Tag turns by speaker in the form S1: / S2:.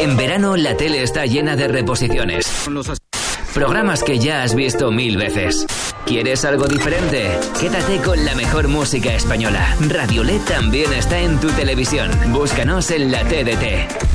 S1: En verano la tele está llena de reposiciones. Programas que ya has visto 1000 veces. ¿Quieres algo diferente? Quédate con la mejor música española. Radiolet también está en tu televisión. Búscanos en la TDT.